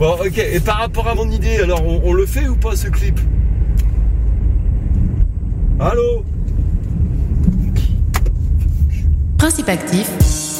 Bon, ok, et par rapport à mon idée, alors on le fait ou pas ce clip? Allô? Principe actif.